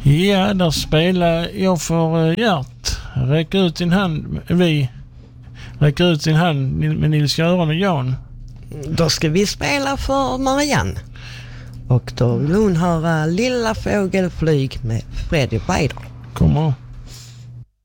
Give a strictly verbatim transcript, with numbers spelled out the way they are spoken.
Ja, där spelar jag för Gert. Räcker ut sin hand. Vi räcker ut sin hand med Nils-Göran och Jan. Då ska vi spela för Marianne. Och då vill hon höra Lilla fågelflyg med Freddy Beider. Kommer.